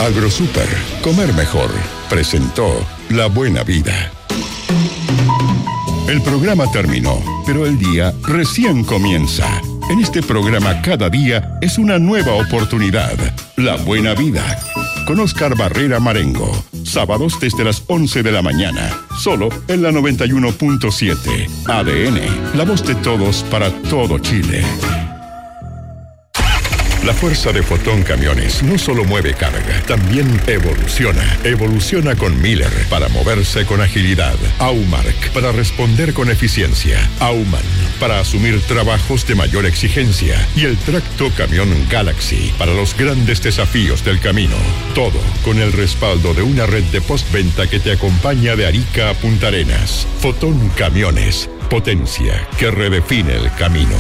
Agrosuper, comer mejor, presentó La Buena Vida. El programa terminó, pero el día recién comienza. En este programa cada día es una nueva oportunidad. La Buena Vida, con Oscar Barrera Marengo. Sábados desde las 11 de la mañana, solo en la 91.7. ADN, la voz de todos para todo Chile. La fuerza de Fotón Camiones no solo mueve carga, también evoluciona. Evoluciona con Miller para moverse con agilidad. Aumark para responder con eficiencia. Auman para asumir trabajos de mayor exigencia. Y el tracto camión Galaxy para los grandes desafíos del camino. Todo con el respaldo de una red de postventa que te acompaña de Arica a Punta Arenas. Fotón Camiones, potencia que redefine el camino.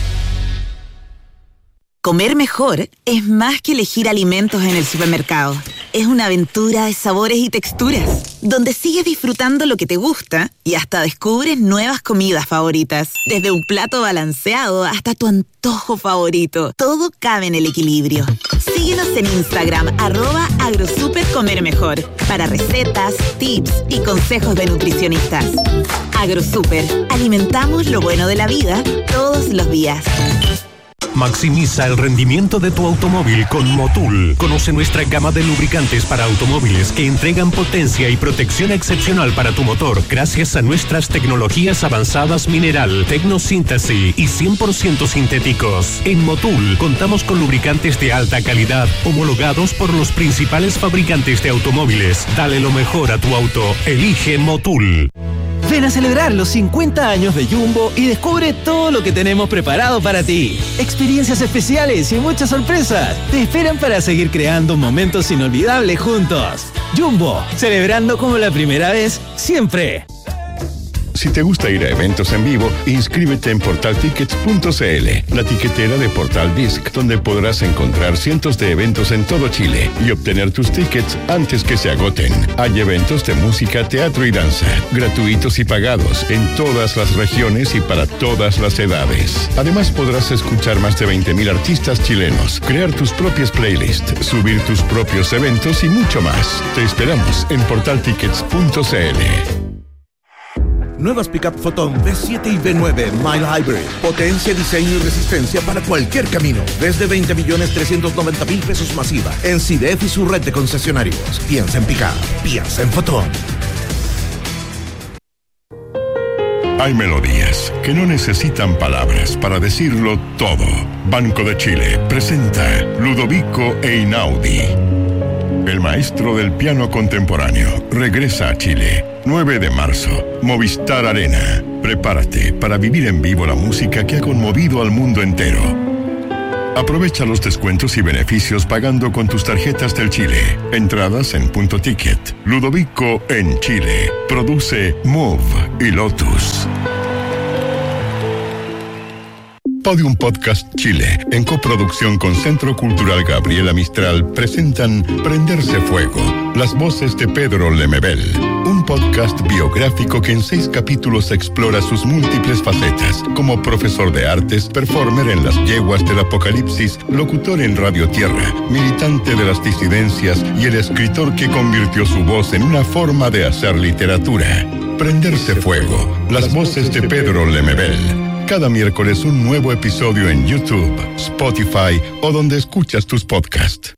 Comer mejor es más que elegir alimentos en el supermercado. Es una aventura de sabores y texturas, donde sigues disfrutando lo que te gusta y hasta descubres nuevas comidas favoritas. Desde un plato balanceado hasta tu antojo favorito. Todo cabe en el equilibrio. Síguenos en Instagram, @agrosupercomermejor, para recetas, tips y consejos de nutricionistas. Agrosuper, alimentamos lo bueno de la vida todos los días. Maximiza el rendimiento de tu automóvil con Motul. Conoce nuestra gama de lubricantes para automóviles que entregan potencia y protección excepcional para tu motor gracias a nuestras tecnologías avanzadas mineral, tecnosíntesis y 100% sintéticos. En Motul contamos con lubricantes de alta calidad homologados por los principales fabricantes de automóviles. Dale lo mejor a tu auto. Elige Motul. Ven a celebrar los 50 años de Jumbo y descubre todo lo que tenemos preparado para ti. Experiencias especiales y muchas sorpresas te esperan para seguir creando momentos inolvidables juntos. Jumbo, celebrando como la primera vez, siempre. Si te gusta ir a eventos en vivo, inscríbete en portaltickets.cl, la tiquetera de Portal Disc, donde podrás encontrar cientos de eventos en todo Chile y obtener tus tickets antes que se agoten. Hay eventos de música, teatro y danza, gratuitos y pagados, en todas las regiones y para todas las edades. Además, podrás escuchar más de 20.000 artistas chilenos, crear tus propias playlists, subir tus propios eventos y mucho más. Te esperamos en portaltickets.cl. Nuevas pick-up Fotón V7 y V9 Mile Hybrid. Potencia, diseño y resistencia para cualquier camino. Desde 20.390.000 pesos masiva. En CIDEF y su red de concesionarios. Piensa en pick-up. Piensa en Fotón. Hay melodías que no necesitan palabras para decirlo todo. Banco de Chile presenta Ludovico Einaudi. El maestro del piano contemporáneo regresa a Chile. 9 de marzo, Movistar Arena. Prepárate para vivir en vivo la música que ha conmovido al mundo entero. Aprovecha los descuentos y beneficios pagando con tus tarjetas del Chile. Entradas en Punto Ticket. Ludovico en Chile. Produce Move y Lotus. Podium Podcast Chile, en coproducción con Centro Cultural Gabriela Mistral, presentan Prenderse Fuego, las voces de Pedro Lemebel, un podcast biográfico que en 6 capítulos explora sus múltiples facetas, como profesor de artes, performer en las yeguas del apocalipsis, locutor en Radio Tierra, militante de las disidencias y el escritor que convirtió su voz en una forma de hacer literatura. Prenderse Fuego, las voces de Pedro Lemebel. Cada miércoles un nuevo episodio en YouTube, Spotify o donde escuchas tus podcasts.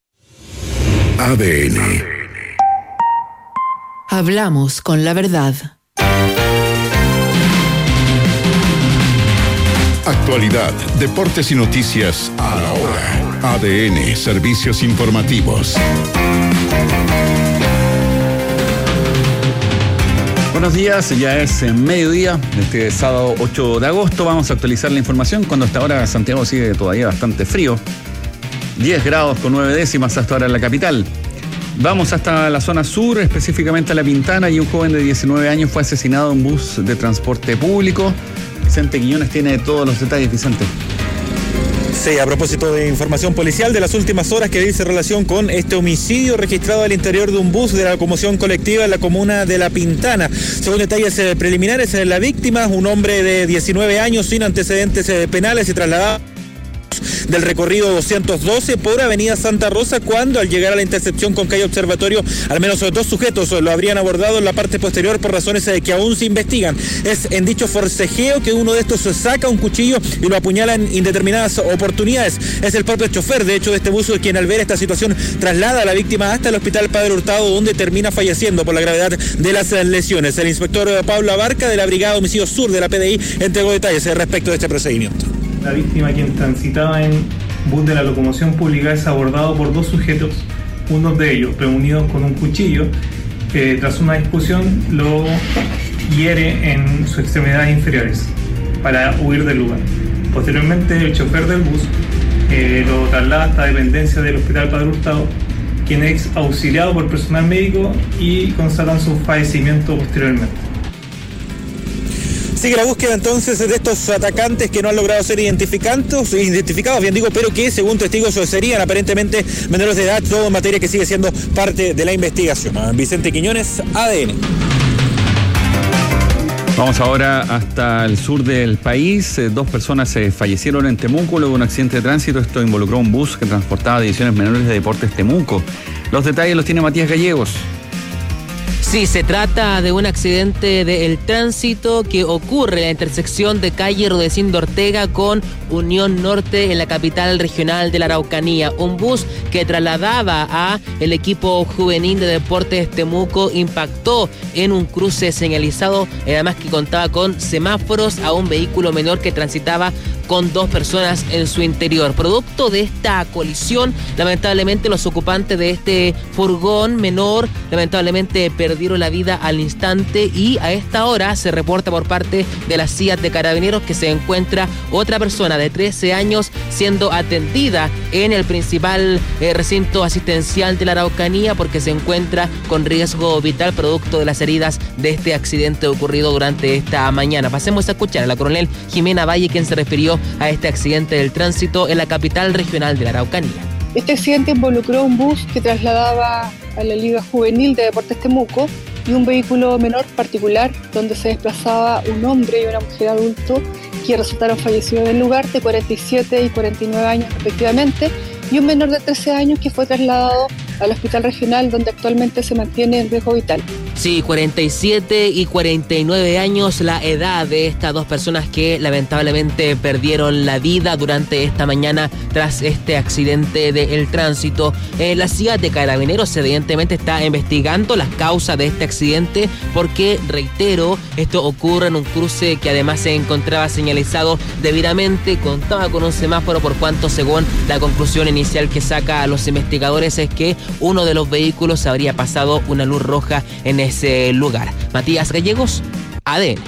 ADN. Hablamos con la verdad. Actualidad, deportes y noticias a la hora. ADN, servicios informativos. Buenos días, ya es mediodía de este sábado 8 de agosto. Vamos a actualizar la información cuando hasta ahora Santiago sigue todavía bastante frío. 10 grados con 9 décimas hasta ahora en la capital. Vamos hasta la zona sur, específicamente a La Pintana, y un joven de 19 años fue asesinado en un bus de transporte público. Vicente Quiñones tiene todos los detalles, Vicente. Sí, a propósito de información policial de las últimas horas que dice relación con este homicidio registrado al interior de un bus de la locomoción colectiva en la comuna de La Pintana. Según detalles preliminares, la víctima, un hombre de 19 años sin antecedentes penales, se trasladaba bus del recorrido 212 por Avenida Santa Rosa, cuando al llegar a la intersección con calle Observatorio, al menos 2 sujetos lo habrían abordado en la parte posterior por razones que aún se investigan. Es en dicho forcejeo que uno de estos saca un cuchillo y lo apuñala en indeterminadas oportunidades. Es el propio chofer, de hecho, de este bus quien al ver esta situación traslada a la víctima hasta el hospital Padre Hurtado, donde termina falleciendo por la gravedad de las lesiones. El inspector Pablo Abarca de la Brigada Homicidio Sur de la PDI entregó detalles respecto de este procedimiento. La víctima, quien transitaba en bus de la locomoción pública, es abordado por 2 sujetos, uno de ellos reunidos con un cuchillo, que tras una discusión lo hiere en sus extremidades inferiores para huir del lugar. Posteriormente, el chofer del bus lo traslada hasta dependencia del hospital Padre Hurtado, quien es auxiliado por personal médico y constatan su fallecimiento posteriormente. Sigue la búsqueda entonces de estos atacantes que no han logrado ser identificados, pero que según testigos serían aparentemente menores de edad, todo en materia que sigue siendo parte de la investigación. Vicente Quiñones, ADN. Vamos ahora hasta el sur del país. 2 personas fallecieron en Temuco luego de un accidente de tránsito. Esto involucró un bus que transportaba divisiones menores de Deportes Temuco. Los detalles los tiene Matías Gallegos. Sí, se trata de un accidente del tránsito que ocurre en la intersección de calle Rudecindo Ortega con Unión Norte en la capital regional de la Araucanía. Un bus que trasladaba a el equipo juvenil de Deportes Temuco impactó en un cruce señalizado, además que contaba con semáforos, a un vehículo menor que transitaba con 2 personas en su interior. Producto de esta colisión, lamentablemente los ocupantes de este furgón menor lamentablemente perdieron la vida al instante, y a esta hora se reporta por parte de la CIA de Carabineros que se encuentra otra persona de 13 años siendo atendida en el principal recinto asistencial de la Araucanía porque se encuentra con riesgo vital producto de las heridas de este accidente ocurrido durante esta mañana. Pasemos a escuchar a la coronel Jimena Valle, quien se refirió a este accidente del tránsito en la capital regional de la Araucanía. Este accidente involucró un bus que trasladaba a la Liga Juvenil de Deportes Temuco y un vehículo menor particular donde se desplazaba un hombre y una mujer adulto que resultaron fallecidos en el lugar, de 47 y 49 años respectivamente, y un menor de 13 años que fue trasladado al hospital regional donde actualmente se mantiene en riesgo vital. Sí, 47 y 49 años la edad de estas 2 personas que lamentablemente perdieron la vida durante esta mañana tras este accidente del tránsito. La ciudad de Carabineros evidentemente está investigando las causas de este accidente porque, reitero, esto ocurre en un cruce que además se encontraba señalizado debidamente, contaba con un semáforo, por cuanto según la conclusión inicial que saca a los investigadores es que uno de los vehículos habría pasado una luz roja en ese lugar. Matías Gallegos, ADN.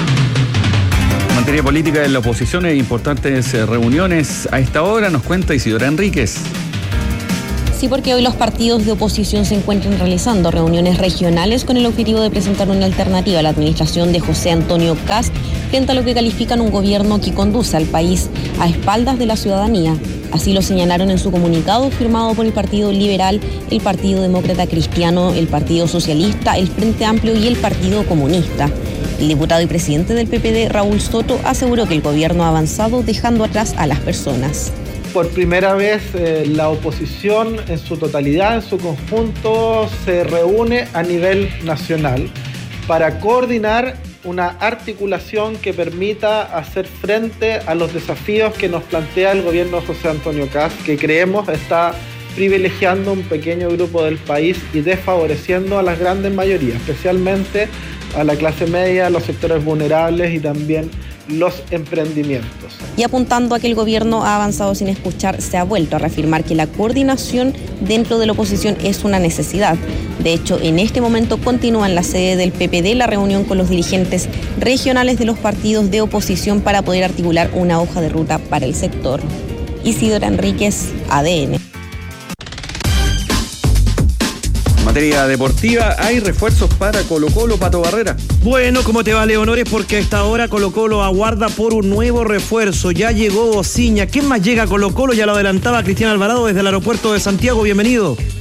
En materia política de la oposición, importantes reuniones a esta hora, nos cuenta Isidora Enríquez. Sí, porque hoy los partidos de oposición se encuentran realizando reuniones regionales con el objetivo de presentar una alternativa a la administración de José Antonio Kast frente a lo que califican un gobierno que conduce al país a espaldas de la ciudadanía. Así lo señalaron en su comunicado firmado por el Partido Liberal, el Partido Demócrata Cristiano, el Partido Socialista, el Frente Amplio y el Partido Comunista. El diputado y presidente del PPD, Raúl Soto, aseguró que el gobierno ha avanzado dejando atrás a las personas. Por primera vez la oposición en su totalidad, en su conjunto, se reúne a nivel nacional para coordinar una articulación que permita hacer frente a los desafíos que nos plantea el gobierno de José Antonio Kast, que creemos está privilegiando un pequeño grupo del país y desfavoreciendo a las grandes mayorías, especialmente a la clase media, a los sectores vulnerables y también los emprendimientos. Y apuntando a que el gobierno ha avanzado sin escuchar, se ha vuelto a reafirmar que la coordinación dentro de la oposición es una necesidad. De hecho, en este momento continúa en la sede del PPD la reunión con los dirigentes regionales de los partidos de oposición para poder articular una hoja de ruta para el sector. Isidora Enríquez, ADN. En materia deportiva, hay refuerzos para Colo-Colo, Pato Barrera. Bueno, ¿cómo te va, Leonores? Porque a esta hora Colo-Colo aguarda por un nuevo refuerzo. Ya llegó Ociña. ¿Quién más llega a Colo-Colo? Ya lo adelantaba Cristian Alvarado desde el aeropuerto de Santiago. Bienvenido.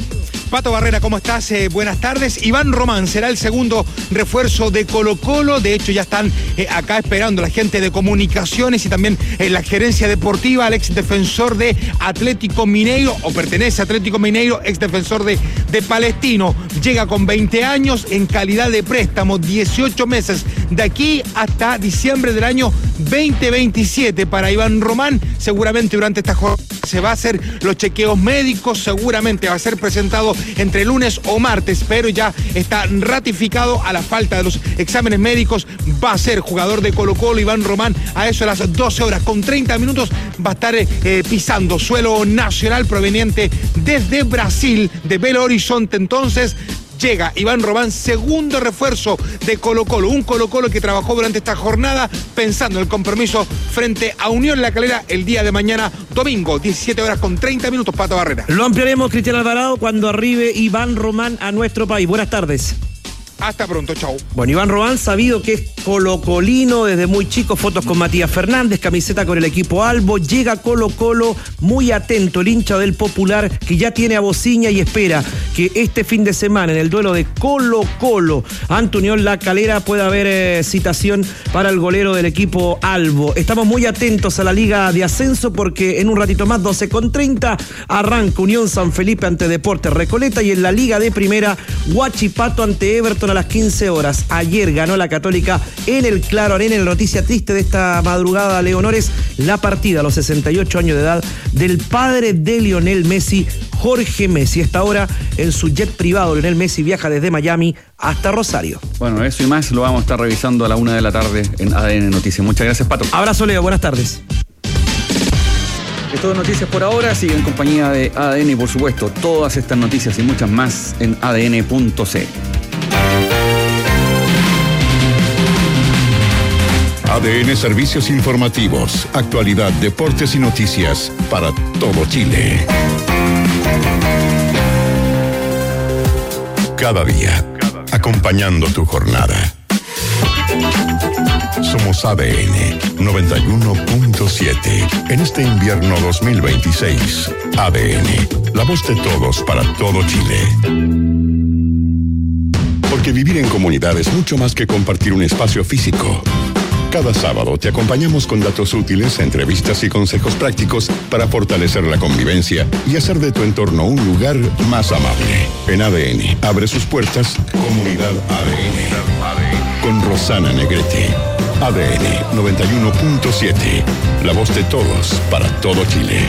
Pato Barrera, ¿cómo estás? Buenas tardes. Iván Román será el segundo refuerzo de Colo-Colo. De hecho, ya están acá esperando la gente de comunicaciones y también la gerencia deportiva, el ex defensor de Atlético Mineiro, o pertenece a Atlético Mineiro, ex defensor de Palestino. Llega con 20 años en calidad de préstamo, 18 meses de aquí hasta diciembre del año 2027 para Iván Román. Seguramente durante esta jornada se va a hacer los chequeos médicos, seguramente va a ser presentado entre lunes o martes, pero ya está ratificado. A la falta de los exámenes médicos va a ser jugador de Colo-Colo. Iván Román a eso de las 12 horas con 30 minutos va a estar pisando suelo nacional proveniente desde Brasil, de Belo Horizonte. Entonces llega Iván Román, segundo refuerzo de Colo-Colo. Un Colo-Colo que trabajó durante esta jornada pensando en el compromiso frente a Unión La Calera el día de mañana, domingo, 17 horas con 30 minutos, Pato Barrera. Lo ampliaremos, Cristian Alvarado, cuando arribe Iván Román a nuestro país. Buenas tardes. Hasta pronto, chau. Bueno, Iván Román, sabido que es colocolino desde muy chico, fotos con Matías Fernández, camiseta con el equipo Albo, llega Colo-Colo muy atento, el hincha del Popular, que ya tiene a Bociña y espera que este fin de semana, en el duelo de Colo-Colo ante Unión La Calera, pueda haber citación para el golero del equipo Albo. Estamos muy atentos a la Liga de Ascenso porque en un ratito más, 12:30, arranca Unión San Felipe ante Deportes Recoleta, y en la Liga de Primera, Huachipato ante Everton a las 15 horas. Ayer ganó la Católica en el Claro Arena. En la noticia triste de esta madrugada, Leonores, la partida a los 68 años de edad del padre de Lionel Messi, Jorge Messi. Esta hora en su jet privado, Lionel Messi viaja desde Miami hasta Rosario. Bueno, eso y más lo vamos a estar revisando a la 1 de la tarde en ADN Noticias. Muchas gracias, Pato. Abrazo, Leo. Buenas tardes. Es todo noticias por ahora. Sigue en compañía de ADN y, por supuesto, todas estas noticias y muchas más en adn.c. ADN Servicios Informativos, actualidad, deportes y noticias para todo Chile. Cada día, acompañando tu jornada. Somos ADN 91.7. En este invierno 2026, ADN, la voz de todos para todo Chile. Porque vivir en comunidad es mucho más que compartir un espacio físico. Cada sábado te acompañamos con datos útiles, entrevistas y consejos prácticos para fortalecer la convivencia y hacer de tu entorno un lugar más amable. En ADN abre sus puertas Comunidad ADN con Rosana Negrete. ADN 91.7, la voz de todos para todo Chile.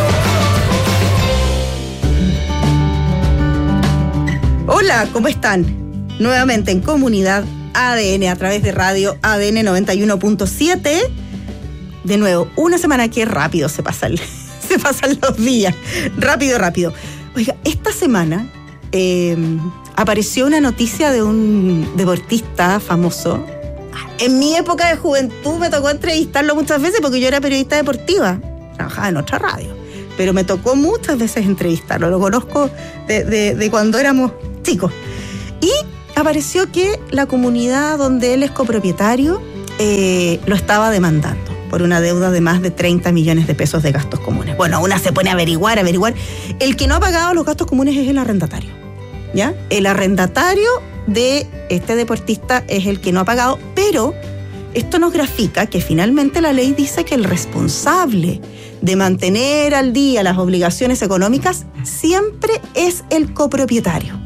Hola, ¿cómo están? Nuevamente en Comunidad ADN a través de radio ADN 91.7. De nuevo, una semana que rápido se pasan los días. Rápido. Oiga, esta semana apareció una noticia de un deportista famoso. En mi época de juventud me tocó entrevistarlo muchas veces porque yo era periodista deportiva. Trabajaba en otra radio. Pero me tocó muchas veces entrevistarlo. Lo conozco de cuando éramos chicos. Y apareció que la comunidad donde él es copropietario lo estaba demandando por una deuda de más de 30 millones de pesos de gastos comunes. Bueno, una se pone a averiguar. El que no ha pagado los gastos comunes es el arrendatario, ¿ya? El arrendatario de este deportista es el que no ha pagado, pero esto nos grafica que finalmente la ley dice que el responsable de mantener al día las obligaciones económicas siempre es el copropietario.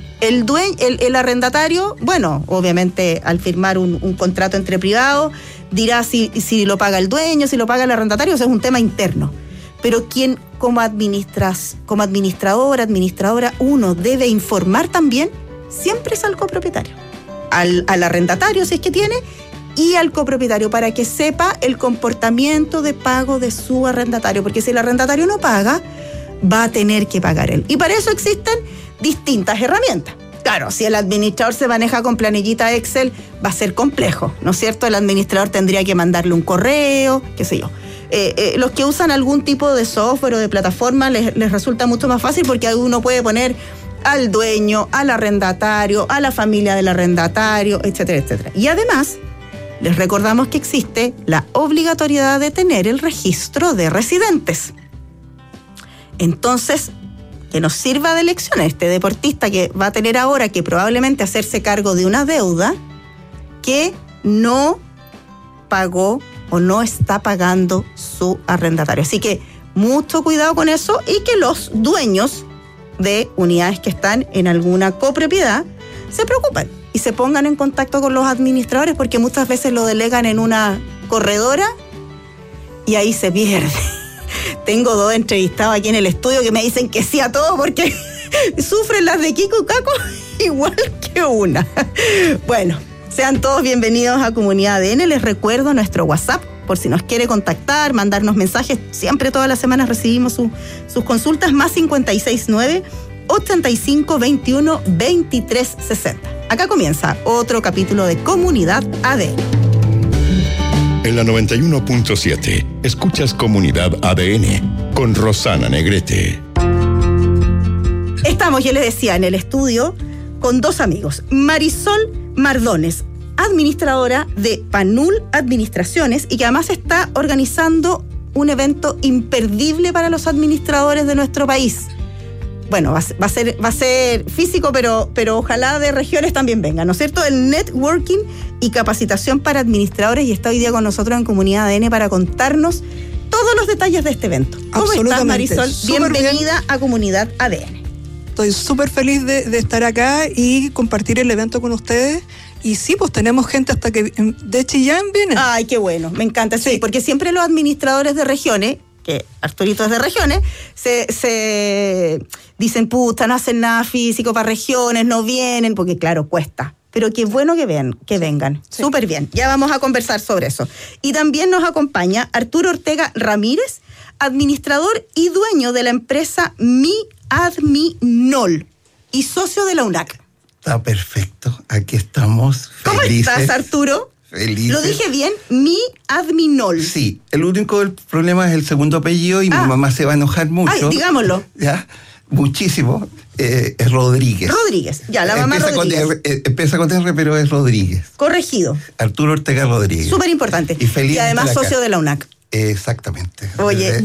El arrendatario, bueno, obviamente al firmar un contrato entre privados, dirá si lo paga el dueño, si lo paga el arrendatario, eso es un tema interno. Pero quien como administradora, uno debe informar también, siempre es al copropietario. Al arrendatario, si es que tiene, y al copropietario, para que sepa el comportamiento de pago de su arrendatario, porque si el arrendatario no paga, va a tener que pagar él. Y para eso existen distintas herramientas. Claro, si el administrador se maneja con planillita Excel, va a ser complejo, ¿no es cierto? El administrador tendría que mandarle un correo, qué sé yo. Los que usan algún tipo de software o de plataforma les resulta mucho más fácil porque uno puede poner al dueño, al arrendatario, a la familia del arrendatario, etcétera, etcétera. Y además, les recordamos que existe la obligatoriedad de tener el registro de residentes. Entonces, que nos sirva de lección a este deportista que va a tener ahora que probablemente hacerse cargo de una deuda que no pagó o no está pagando su arrendatario. Así que mucho cuidado con eso y que los dueños de unidades que están en alguna copropiedad se preocupen y se pongan en contacto con los administradores, porque muchas veces lo delegan en una corredora y ahí se pierde. Tengo 2 entrevistados aquí en el estudio que me dicen que sí a todo porque sufren las de Kiko y Caco igual que una. Bueno, sean todos bienvenidos a Comunidad ADN. Les recuerdo nuestro WhatsApp, por si nos quiere contactar, mandarnos mensajes. Siempre, todas las semanas recibimos sus consultas, más 569-8521-2360. Acá comienza otro capítulo de Comunidad ADN. En la 91.7, escuchas Comunidad ADN con Rosana Negrete. Estamos, yo les decía, en el estudio con 2 amigos. Marisol Mardones, administradora de Panul Administraciones y que además está organizando un evento imperdible para los administradores de nuestro país. Bueno, va a ser físico, pero ojalá de regiones también venga, ¿no es cierto? El networking y capacitación para administradores, y está hoy día con nosotros en Comunidad ADN para contarnos todos los detalles de este evento. ¿Cómo estás, Marisol? Bienvenida a Comunidad ADN. Estoy súper feliz de estar acá y compartir el evento con ustedes. Y sí, pues tenemos gente hasta que de Chillán viene. Ay, qué bueno, me encanta. Sí, porque siempre los administradores de regiones, que Arturito es de regiones, se dicen, puta, no hacen nada físico para regiones, no vienen, porque claro, cuesta. Pero qué bueno que vengan. Sí. Súper bien. Ya vamos a conversar sobre eso. Y también nos acompaña Arturo Ortega Ramírez, administrador y dueño de la empresa Mi Adminol y socio de la UNAC. Está perfecto. Aquí estamos felices. ¿Cómo estás, Arturo? Felices. ¿Lo dije bien? Mi Adminol. Sí. El único problema es el segundo apellido y mi mamá se va a enojar mucho. Ay, digámoslo. ¿Ya? Muchísimo. Es Rodríguez. Rodríguez. Ya, la mamá Rodríguez. Empieza con R, pero es Rodríguez. Corregido. Arturo Ortega Rodríguez. Súper importante. Y además socio de la UNAC. Exactamente. Oye,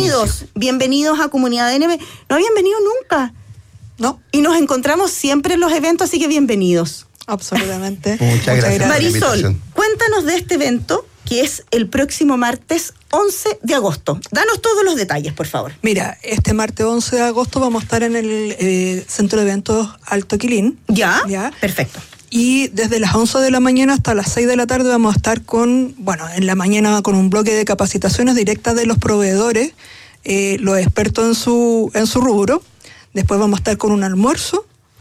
bienvenidos a Comunidad ADN. No habían venido nunca. No. Y nos encontramos siempre en los eventos, así que bienvenidos. Absolutamente. Muchas gracias. Marisol, cuéntanos de este evento que es el próximo martes 11 de agosto. Danos todos los detalles, por favor. Mira, este martes 11 de agosto vamos a estar en el Centro de Eventos Alto Quilín. ¿Ya? Perfecto. Y desde las 11 de la mañana hasta las 6 de la tarde vamos a estar en la mañana con un bloque de capacitaciones directas de los proveedores, los expertos en su rubro. Después vamos a estar con un almuerzo.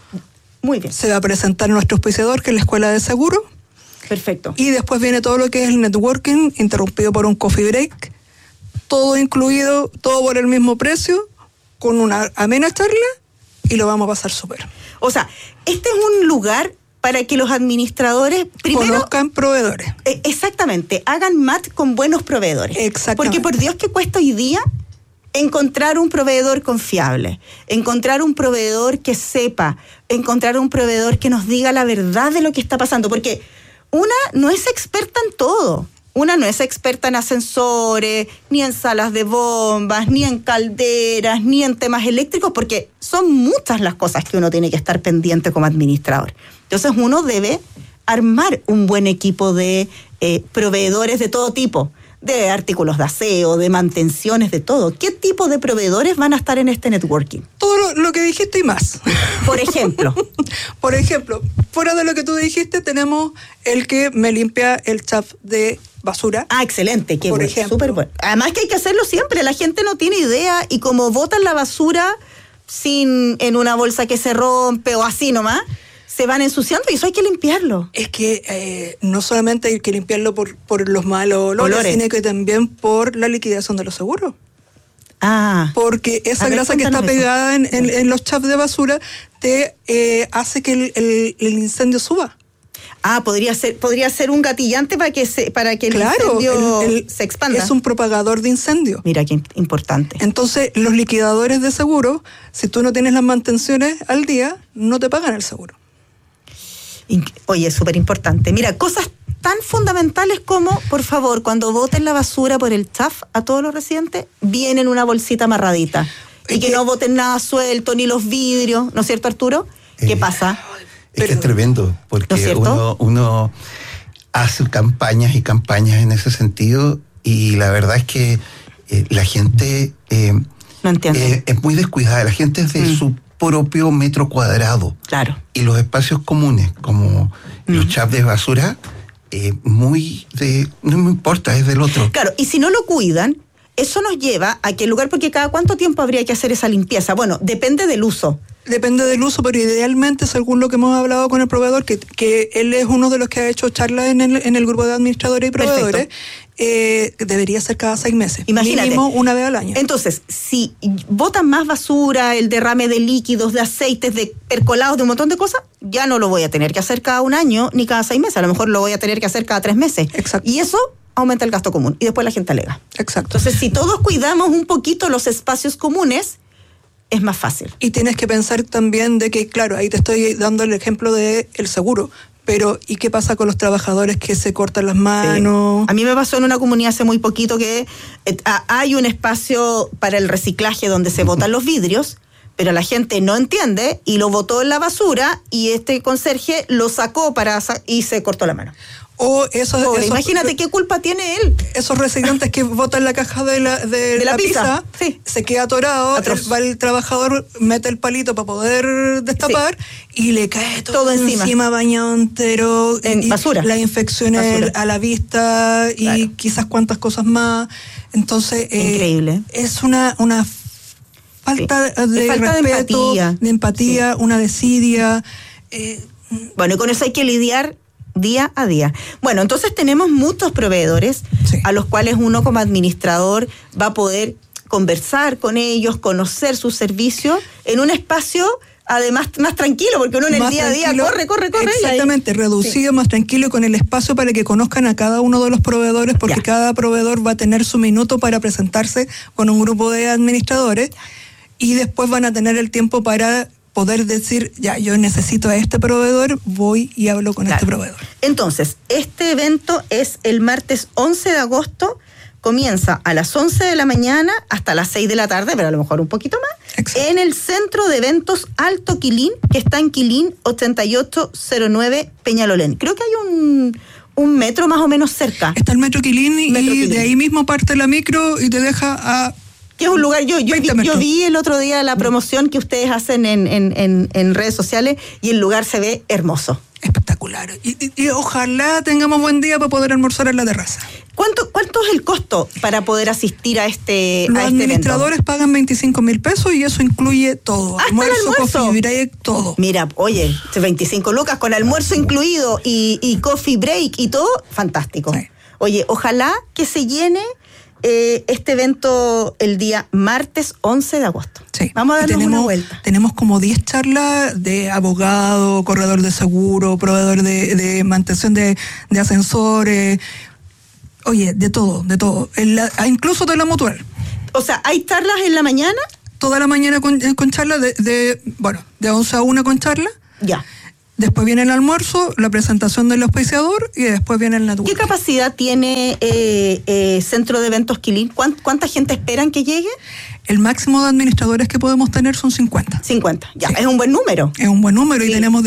Muy bien. Se va a presentar nuestro auspiciador, que es la Escuela de Seguro. Perfecto. Y después viene todo lo que es el networking, interrumpido por un coffee break. Todo incluido, todo por el mismo precio, con una amena charla, y lo vamos a pasar súper. O sea, este es un lugar para que los administradores primero conozcan proveedores. Exactamente, hagan match con buenos proveedores. Exactamente. Porque por Dios que cuesta hoy día encontrar un proveedor confiable, encontrar un proveedor que sepa, encontrar un proveedor que nos diga la verdad de lo que está pasando, porque una no es experta en todo. Una no es experta en ascensores, ni en salas de bombas, ni en calderas, ni en temas eléctricos, porque son muchas las cosas que uno tiene que estar pendiente como administrador. Entonces uno debe armar un buen equipo de proveedores de todo tipo, de artículos de aseo, de mantenciones, de todo. ¿Qué tipo de proveedores van a estar en este networking? Todo lo que dijiste y más. Por ejemplo. Por ejemplo, fuera de lo que tú dijiste, tenemos el que me limpia el chaf de basura. Ah, excelente, qué bueno, súper bueno. Además que hay que hacerlo siempre, la gente no tiene idea y como botan la basura en una bolsa que se rompe o así nomás, se van ensuciando y eso hay que limpiarlo. Es que no solamente hay que limpiarlo por los malos olores, sino que también por la liquidación de los seguros. Ah. Porque esa grasa que está pegada en los chaps de basura te hace que el incendio suba. Ah, podría ser un gatillante para que el incendio se expanda. Es un propagador de incendio. Mira qué importante. Entonces, los liquidadores de seguro, si tú no tienes las mantenciones al día, no te pagan el seguro. Oye, es súper importante. Mira, cosas tan fundamentales como, por favor, cuando boten la basura por el chaf a todos los residentes, viene en una bolsita amarradita. Y que no boten nada suelto, ni los vidrios, ¿no es cierto, Arturo? ¿Qué pasa? Es que es tremendo, porque ¿no es cierto? uno hace campañas y campañas en ese sentido, y la verdad es que la gente no entiende. Es muy descuidada. La gente es de su propio metro cuadrado. Claro. Y los espacios comunes, como los chaps de basura, no me importa, es del otro. Claro, y si no lo cuidan, eso nos lleva a que el lugar, porque cada cuánto tiempo habría que hacer esa limpieza. Bueno, depende del uso. Depende del uso, pero idealmente, según lo que hemos hablado con el proveedor, que él es uno de los que ha hecho charlas en el grupo de administradores y proveedores, debería ser cada 6 meses. Imagínate. Mínimo una vez al año. Entonces, si botan más basura, el derrame de líquidos, de aceites, de percolados, de un montón de cosas, ya no lo voy a tener que hacer cada 1 año ni cada 6 meses. A lo mejor lo voy a tener que hacer cada 3 meses. Exacto. Y eso aumenta el gasto común. Y después la gente alega. Exacto. Entonces, si todos cuidamos un poquito los espacios comunes, es más fácil. Y tienes que pensar también de que, claro, ahí te estoy dando el ejemplo del seguro, pero ¿y qué pasa con los trabajadores que se cortan las manos? Sí. A mí me pasó en una comunidad hace muy poquito que hay un espacio para el reciclaje donde se botan los vidrios, pero la gente no entiende y lo botó en la basura, y este conserje lo sacó y se cortó la mano. O esos, imagínate qué culpa tiene él. Esos residentes que botan la caja de la pizza, sí. Se queda atorado, va el trabajador, mete el palito para poder destapar, y le cae todo encima bañado entero, en basura. Las infecciones a la vista y quizás cuantas cosas más. Entonces, increíble. Es una falta de respeto, de empatía, una desidia. Bueno, y con eso hay que lidiar día a día. Bueno, entonces tenemos muchos proveedores a los cuales uno como administrador va a poder conversar con ellos, conocer sus servicios en un espacio además más tranquilo, porque uno en el día a día corre. Exactamente, reducido, más tranquilo, con el espacio para que conozcan a cada uno de los proveedores, porque cada proveedor va a tener su minuto para presentarse con un grupo de administradores, y después van a tener el tiempo para poder decir, ya, yo necesito a este proveedor, voy y hablo con este proveedor. Entonces, este evento es el martes 11 de agosto, comienza a las 11 de la mañana hasta las 6 de la tarde, pero a lo mejor un poquito más, exacto, en el Centro de Eventos Alto Quilín, que está en Quilín 8809 Peñalolén. Creo que hay un metro más o menos cerca. Está el Metro Quilín, y de ahí mismo parte la micro y te deja a... Que es un lugar, yo vi el otro día la promoción que ustedes hacen en redes sociales, y el lugar se ve hermoso. Espectacular. Y ojalá tengamos buen día para poder almorzar en la terraza. ¿Cuánto es el costo para poder asistir a este evento? Los administradores pagan 25,000 pesos, y eso incluye todo. ¿Hasta el almuerzo? Coffee break, todo. Mira, oye, 25 lucas con almuerzo incluido y coffee break y todo, fantástico. Sí. Oye, ojalá que se llene este evento el día martes 11 de agosto. Sí. Vamos a darnos una vuelta. Tenemos como 10 charlas de abogado, corredor de seguro, proveedor de mantención de ascensores. Oye, de todo. Incluso de la mutual. O sea, ¿hay charlas en la mañana? Toda la mañana con charlas, de 11 a 1 con charlas. Ya. Después viene el almuerzo, la presentación del auspiciador, y después viene el networking. ¿Qué capacidad tiene Centro de Eventos Quilín? ¿Cuánta gente esperan que llegue? El máximo de administradores que podemos tener son 50. 50, ya, sí. Es un buen número. Es un buen número, sí. Y tenemos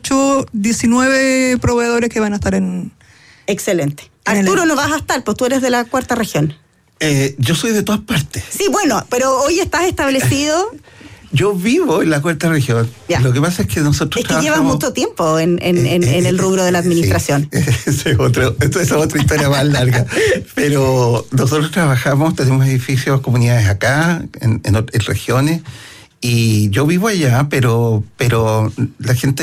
19 proveedores que van a estar en... Excelente. Arturo, no vas a estar, pues tú eres de la 4ª región. Yo soy de todas partes. Sí, bueno, pero hoy estás establecido... Yo vivo en la 4ª región. Ya. Lo que pasa es que nosotros trabajamos... llevas mucho tiempo en el rubro de la administración. Sí, esto es otra historia más larga. Pero nosotros tenemos edificios, comunidades acá, en regiones, y yo vivo allá, pero la gente